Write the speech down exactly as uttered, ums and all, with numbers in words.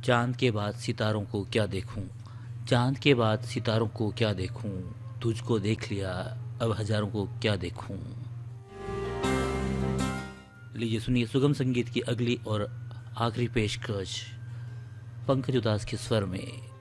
चांद के बाद सितारों को क्या देखूं, चांद के बाद सितारों को क्या देखूं, तुझको देख लिया अब हजारों को क्या देखूं। लीजिए सुनिए सुगम संगीत की अगली और आखिरी पेशकश पंकज उदास के स्वर में।